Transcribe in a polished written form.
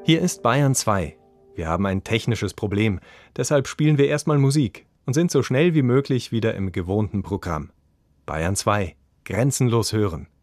Hier ist Bayern 2. Wir haben ein technisches Problem, deshalb spielen wir erstmal Musik und sind so schnell wie möglich wieder im gewohnten Programm. Bayern 2. Grenzenlos hören.